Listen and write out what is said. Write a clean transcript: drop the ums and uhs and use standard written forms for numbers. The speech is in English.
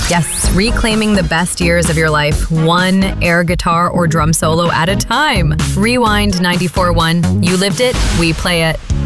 Yes, reclaiming the best years of your life, one air guitar or drum solo at a time. Rewind 94.1. You lived it, we play it.